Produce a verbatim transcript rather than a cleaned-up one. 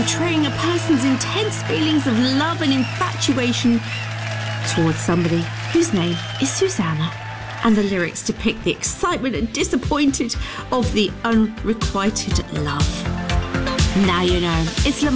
portraying a person's intense feelings of love and infatuation towards somebody whose name is Susanna. And the lyrics depict the excitement and disappointed of the unrequited love. Now you know, it's